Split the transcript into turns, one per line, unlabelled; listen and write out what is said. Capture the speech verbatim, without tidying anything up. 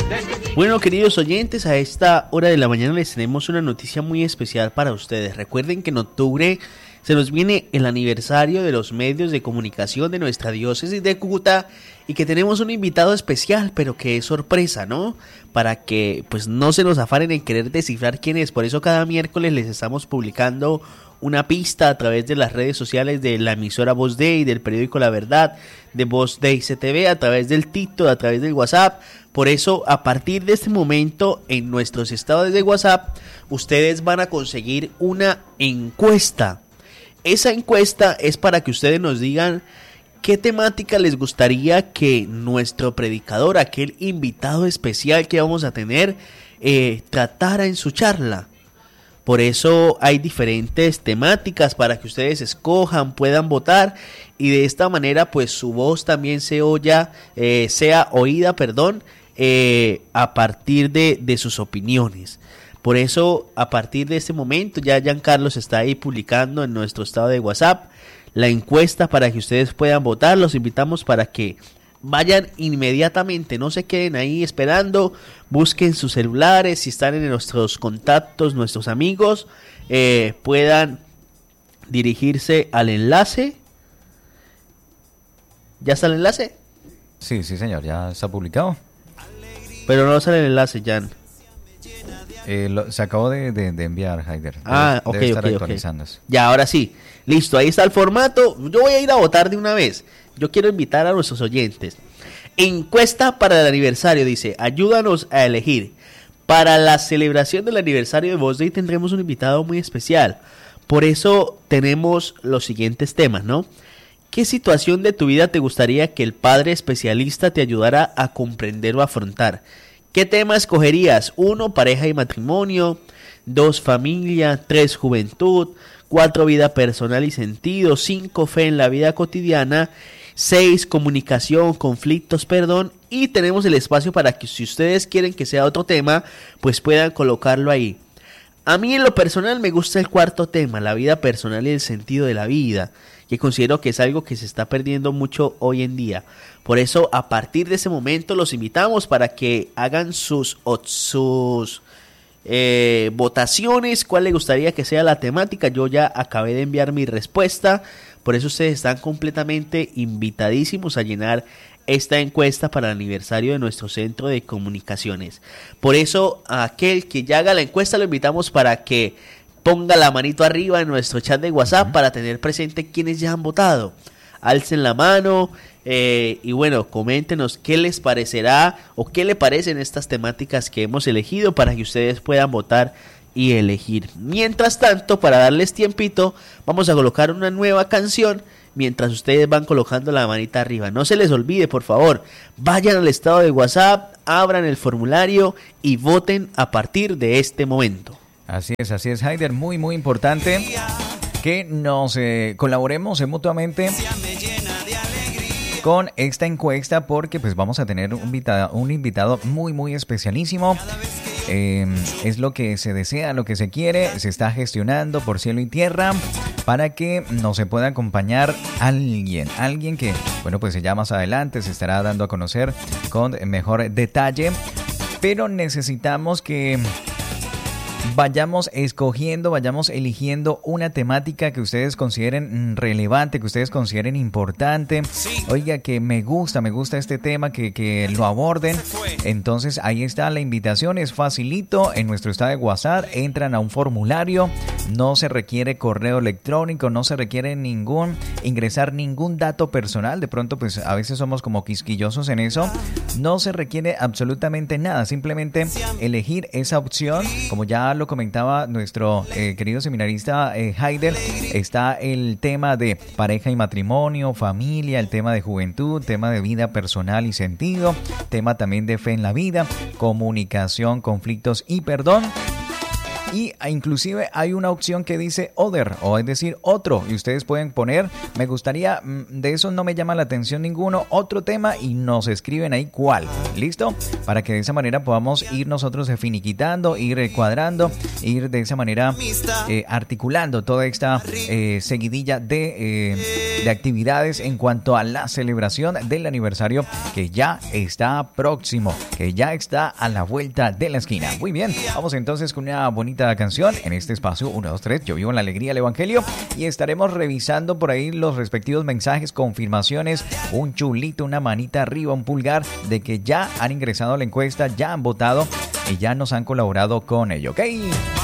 Bueno, queridos oyentes, a esta hora de la mañana les tenemos una noticia muy especial para ustedes. Recuerden que en octubre se nos viene el aniversario de los medios de comunicación de nuestra diócesis de Cúcuta y que tenemos un invitado especial, pero que es sorpresa, ¿no? Para que pues no se nos afanen en querer descifrar quién es. Por eso cada miércoles les estamos publicando una pista a través de las redes sociales de la emisora Voz Day, del periódico La Verdad, de Voz Day C T V, a través del TikTok, a través del WhatsApp. Por eso, a partir de este momento, en nuestros estados de WhatsApp, ustedes van a conseguir una encuesta. Esa encuesta es para que ustedes nos digan qué temática les gustaría que nuestro predicador, aquel invitado especial que vamos a tener, eh, tratara en su charla. Por eso hay diferentes temáticas para que ustedes escojan, puedan votar y de esta manera pues su voz también se oya, eh, sea oída, perdón, eh, a partir de, de sus opiniones. Por eso a partir de este momento ya Giancarlos está ahí publicando en nuestro estado de WhatsApp la encuesta para que ustedes puedan votar. Los invitamos para que vayan inmediatamente, no se queden ahí esperando, busquen sus celulares, si están en nuestros contactos, nuestros amigos, eh, puedan dirigirse al enlace. ¿Ya está el enlace?
Sí, sí señor, ya está publicado.
Pero no sale el enlace, Jan.
Eh, lo, se acabó de, de, de enviar, Haider. Debe,
Ah, ok,
debe estar
ok,
actualizándose.
ok. Ya, ahora sí. Listo, ahí está el formato. Yo voy a ir a votar de una vez. Yo quiero invitar a nuestros oyentes. Encuesta para el aniversario, dice, ayúdanos a elegir. Para la celebración del aniversario de Voz Day tendremos un invitado muy especial. Por eso tenemos los siguientes temas, ¿no? ¿Qué situación de tu vida te gustaría que el padre especialista te ayudara a comprender o afrontar? ¿Qué tema escogerías? Uno, pareja y matrimonio. Dos, familia. Tres, juventud. Cuatro, vida personal y sentido. Cinco, fe en la vida cotidiana. Seis, comunicación, conflictos, perdón. Y tenemos el espacio para que si ustedes quieren que sea otro tema, pues puedan colocarlo ahí. A mí en lo personal me gusta el cuarto tema, la vida personal y el sentido de la vida, que considero que es algo que se está perdiendo mucho hoy en día. Por eso, a partir de ese momento, los invitamos para que hagan sus, sus eh, votaciones, cuál les gustaría que sea la temática. Yo ya acabé de enviar mi respuesta, por eso ustedes están completamente invitadísimos a llenar esta encuesta para el aniversario de nuestro centro de comunicaciones. Por eso, a aquel que ya haga la encuesta, lo invitamos para que ponga la manito arriba en nuestro chat de WhatsApp uh-huh. para tener presente quienes ya han votado. Alcen la mano eh, y bueno, coméntenos qué les parecerá o qué le parecen estas temáticas que hemos elegido para que ustedes puedan votar y elegir. Mientras tanto, para darles tiempito, vamos a colocar una nueva canción mientras ustedes van colocando la manita arriba. No se les olvide, por favor, vayan al estado de WhatsApp, abran el formulario y voten a partir de este momento.
Así es, así es, Haider, muy muy importante que nos eh, colaboremos mutuamente con esta encuesta porque pues vamos a tener un invitado, un invitado muy muy especialísimo. Eh, es lo que se desea, lo que se quiere, se está gestionando por cielo y tierra para que nos se pueda acompañar alguien, alguien que, bueno, pues ya más adelante se estará dando a conocer con mejor detalle, pero necesitamos que vayamos escogiendo, vayamos eligiendo una temática que ustedes consideren relevante, que ustedes consideren importante. Oiga, que me gusta, me gusta este tema, que, que lo aborden. Entonces ahí está la invitación, es facilito. En nuestro estado de WhatsApp entran a un formulario, no se requiere correo electrónico, no se requiere ningún, ingresar ningún dato personal. De pronto pues a veces somos como quisquillosos en eso. No se requiere absolutamente nada, simplemente elegir esa opción, como ya lo comentaba nuestro eh, querido seminarista eh, Haider. Está el tema de pareja y matrimonio, familia, el tema de juventud, tema de vida personal y sentido, tema también de fe en la vida, comunicación, conflictos y perdón. y inclusive hay una opción que dice other, o es decir, otro, y ustedes pueden poner, me gustaría, de eso no me llama la atención ninguno, otro tema, y nos escriben ahí cuál. ¿Listo? Para que de esa manera podamos ir nosotros finiquitando, ir cuadrando, ir de esa manera eh, articulando toda esta eh, seguidilla de, eh, de actividades en cuanto a la celebración del aniversario que ya está próximo, que ya está a la vuelta de la esquina. Muy bien, vamos entonces con una bonita canción en este espacio uno, dos, tres, yo vivo en la alegría del evangelio, y estaremos revisando por ahí los respectivos mensajes, confirmaciones, un chulito, una manita arriba, un pulgar de que ya han ingresado a la encuesta, ya han votado y ya nos han colaborado con ello, ¿ok?